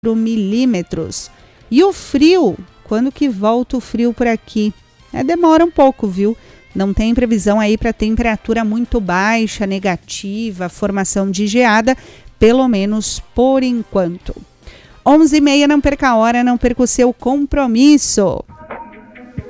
milímetros. E o frio, quando que volta o frio por aqui? Demora um pouco, viu? Não tem previsão aí para temperatura muito baixa, negativa, formação de geada, pelo menos por enquanto. 11h30, não perca a hora, não perca o seu compromisso.